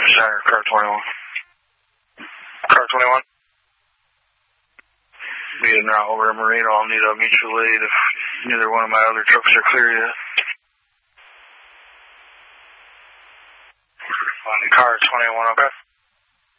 Center, car 21. Car 21. Be en route over to Marino. I'll need a mutual aid if neither one of my other trucks are clear yet. Car 21, okay.